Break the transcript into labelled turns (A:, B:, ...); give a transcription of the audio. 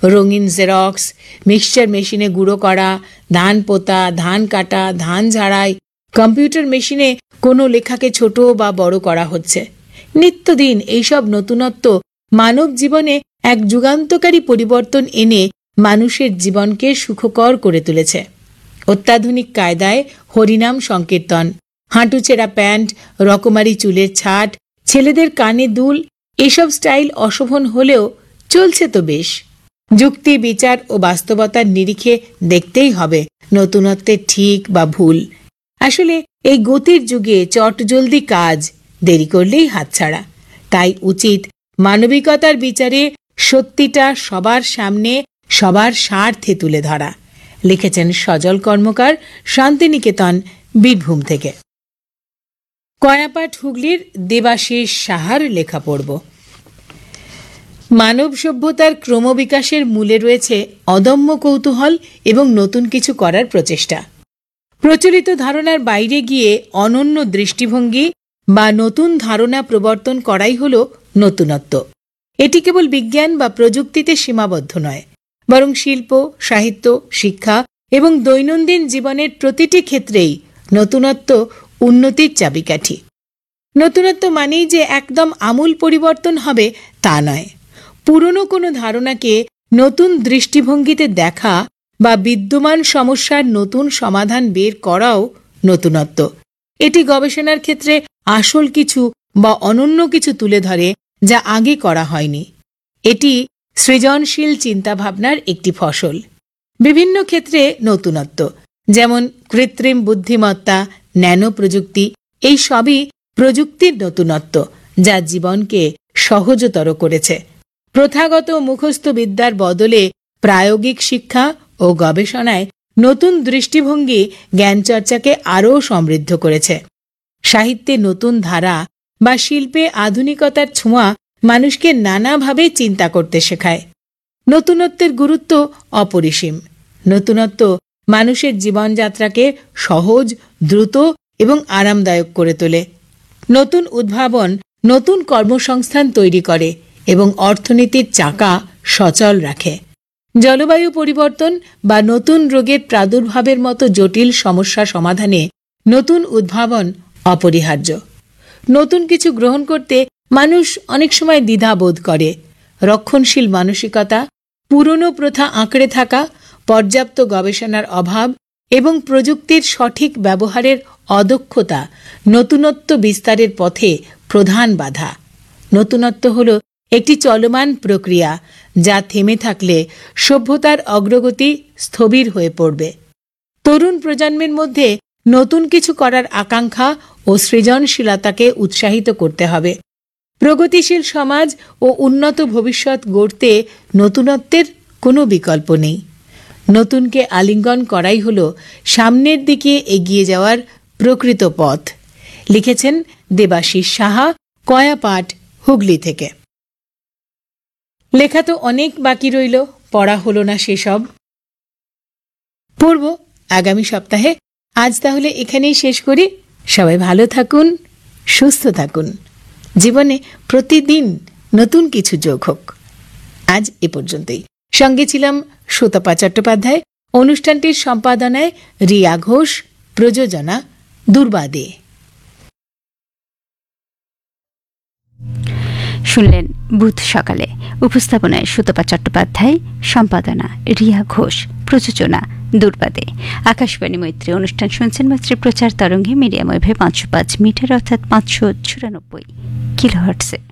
A: রঙিন xerox, mixture মেশিনে গুঁড়ো করা, ধান পোতা, ধান কাটা, ধান ঝাড়াই, কম্পিউটার মেশিনে কোনো লেখাকে ছোট বা বড় করা হচ্ছে। নিত্যদিন এইসব নতুনত্ব মানব জীবনে এক যুগান্তকারী পরিবর্তন এনে মানুষের জীবনকে সুখকর করে তুলেছে। অত্যাধুনিক কায়দায় হরিনাম সংকীর্তন, হাঁটুছেঁড়া প্যান্ট, রকমারি চুলের ছাট, ছেলেদের কানে দুল, এসব স্টাইল অশোভন হলেও চলছে তো বেশ। যুক্তি, বিচার ও বাস্তবতার নিরিখে দেখতেই হবে নতুনত্বের ঠিক বা ভুল। আসলে এই গতির যুগে চটজলদি কাজ, দেরি করলেই হাতছাড়া। তাই উচিত মানবিকতার বিচারে সত্যিটা সবার সামনে, সবার স্বার্থে তুলে ধরা। লিখেছেন সজল কর্মকার, শান্তিনিকেতন, বীরভূম থেকে। কয়াপাট হুগলির দেবাশিস সাহার লেখা পড়ব। মানব সভ্যতার ক্রমবিকাশের মূলে রয়েছে অদম্য কৌতূহল এবং নতুন কিছু করার প্রচেষ্টা। প্রচলিত ধারণার বাইরে গিয়ে অনন্য দৃষ্টিভঙ্গি বা নতুন ধারণা প্রবর্তন করাই হল নতুনত্ব। এটি কেবল বিজ্ঞান বা প্রযুক্তিতে সীমাবদ্ধ নয়, বরং শিল্প, সাহিত্য, শিক্ষা এবং দৈনন্দিন জীবনের প্রতিটি ক্ষেত্রেই নতুনত্ব উন্নতির চাবিকাঠি। নতুনত্ব মানেই যে একদম আমূল পরিবর্তন হবে তা নয়। পুরনো কোনো ধারণাকে নতুন দৃষ্টিভঙ্গিতে দেখা বা বিদ্যমান সমস্যার নতুন সমাধান বের করাও নতুনত্ব। এটি গবেষণার ক্ষেত্রে আসল কিছু বা অনন্য কিছু তুলে ধরে যা আগে করা হয়নি। এটি সৃজনশীল চিন্তাভাবনার একটি ফসল। বিভিন্ন ক্ষেত্রে নতুনত্ব, যেমন কৃত্রিম বুদ্ধিমত্তা, ন্যানো প্রযুক্তি, এই সবই প্রযুক্তির নতুনত্ব যা জীবনকে সহজতর করেছে। প্রথাগত মুখস্থ বিদ্যার বদলে প্রায়োগিক শিক্ষা ও গবেষণায় নতুন দৃষ্টিভঙ্গি জ্ঞানচর্চাকে আরও সমৃদ্ধ করেছে। সাহিত্যে নতুন ধারা বা শিল্পে আধুনিকতার ছোঁয়া মানুষকে নানাভাবে চিন্তা করতে শেখায়। নতুনত্বের গুরুত্ব অপরিসীম। নতুনত্ব মানুষের জীবনযাত্রাকে সহজ, দ্রুত এবং আরামদায়ক করে তোলে। নতুন উদ্ভাবন নতুন কর্মসংস্থান তৈরি করে এবং অর্থনীতির চাকা সচল রাখে। জলবায়ু পরিবর্তন বা নতুন রোগের প্রাদুর্ভাবের মতো জটিল সমস্যা সমাধানে নতুন উদ্ভাবন অপরিহার্য। নতুন কিছু গ্রহণ করতে মানুষ অনেক সময় দ্বিধা বোধ করে। রক্ষণশীল মানসিকতা, পুরনো প্রথা আঁকড়ে থাকা, পর্যাপ্ত গবেষণার অভাব এবং প্রযুক্তির সঠিক ব্যবহারের অদক্ষতা নতুনত্ব বিস্তারের পথে প্রধান বাধা। নতুনত্ব হল একটি চলমান প্রক্রিয়া, যা থেমে থাকলে সভ্যতার অগ্রগতি স্থবির হয়ে পড়বে। তরুণ প্রজন্মের মধ্যে নতুন কিছু করার আকাঙ্ক্ষা ও সৃজনশীলতাকে উৎসাহিত করতে হবে। প্রগতিশীল সমাজ ও উন্নত ভবিষ্যৎ গড়তে নতুনত্বের কোনো বিকল্প নেই। নতুনকে আলিঙ্গন করাই হল সামনের দিকে এগিয়ে যাওয়ার প্রকৃত পথ। লিখেছেন দেবাশিস সাহা, কয়াপাট, হুগলি থেকে। লেখা তো অনেক বাকি রইল, পড়া হলো না সেসব। পড়ব আগামী সপ্তাহে। আজ তাহলে এখানেই শেষ করি। সবাই ভালো থাকুন, সুস্থ থাকুন। জীবনে প্রতিদিন নতুন কিছু যোগ হোক। আজ এ পর্যন্তই। সঙ্গে ছিলাম সুতপা চট্টোপাধ্যায়। অনুষ্ঠানটির সম্পাদনায় রিয়া ঘোষ, প্রযোজনা দুর্বা দে।
B: শুনলেন বুধ সকালে। উপস্থাপনায় সুতপা চট্টোপাধ্যায়, সম্পাদনা রিয়া ঘোষ, প্রযোজনা দুর্বা দে। আকাশবাণী মৈত্রী অনুষ্ঠান শুনছেন মৈত্রী প্রচার তরঙ্গে মিডিয়াম ওয়েভে 505 মিটার অর্থাৎ 594 কিলোহার্টজে।